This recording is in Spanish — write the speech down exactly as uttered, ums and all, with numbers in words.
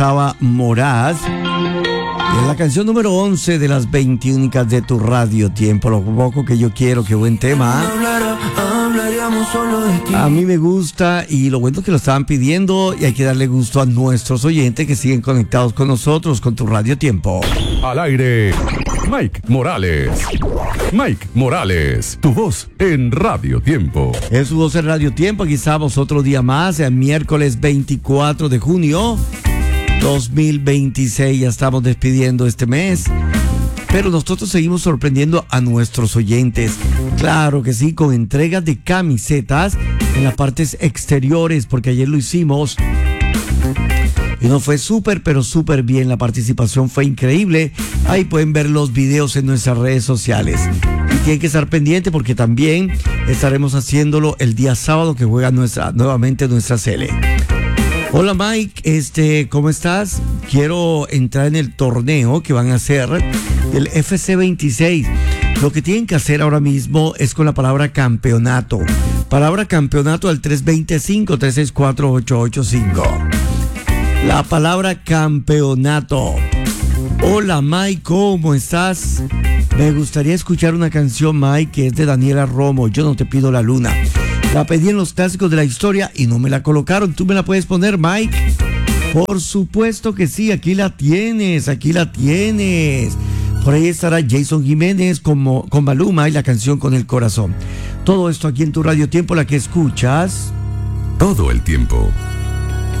Estaba Moraz. Es la canción número once de las veinte únicas de tu Radio Tiempo. Lo poco que yo quiero, qué buen tema. A mí me gusta y lo bueno es que lo estaban pidiendo y hay que darle gusto a nuestros oyentes que siguen conectados con nosotros, con tu Radio Tiempo. Al aire, Mike Morales. Mike Morales, tu voz en Radio Tiempo. Es su voz en Radio Tiempo. Aquí estamos otro día más, el miércoles veinticuatro de junio dos mil veintiséis. Ya estamos despidiendo este mes, pero nosotros seguimos sorprendiendo a nuestros oyentes. Claro que sí, con entregas de camisetas en las partes exteriores, porque ayer lo hicimos y nos fue súper, pero súper bien. La participación fue increíble. Ahí pueden ver los videos en nuestras redes sociales. Y tienen que estar pendientes porque también estaremos haciéndolo el día sábado que juega nuestra, nuevamente nuestra Sele. Hola Mike, este, ¿cómo estás? Quiero entrar en el torneo que van a hacer del F C veintiséis. Lo que tienen que hacer ahora mismo es con la palabra campeonato. Palabra campeonato al tres dos cinco, tres seis cuatro, ocho ocho cinco. La palabra campeonato. Hola Mike, ¿cómo estás? Me gustaría escuchar una canción, Mike, que es de Daniela Romo, Yo no te pido la luna. La pedí en los clásicos de la historia y no me la colocaron. ¿Tú me la puedes poner, Mike? Por supuesto que sí, aquí la tienes, aquí la tienes. Por ahí estará Jason Jiménez con, con Maluma y la canción Con el Corazón. Todo esto aquí en tu Radio Tiempo, la que escuchas todo el tiempo.